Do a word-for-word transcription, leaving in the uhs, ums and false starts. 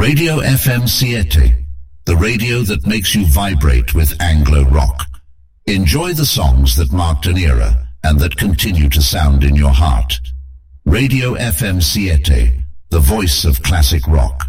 Radio F M Siete, the radio that makes you vibrate with Anglo rock. Enjoy the songs that marked an era and that continue to sound in your heart. Radio F M Siete, the voice of classic rock.